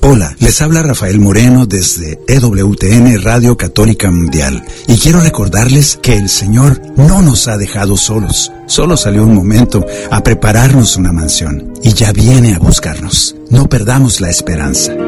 Hola, les habla Rafael Moreno desde EWTN Radio Católica Mundial y quiero recordarles que el Señor no nos ha dejado solos. Solo salió un momento a prepararnos una mansión y ya viene a buscarnos. No perdamos la esperanza.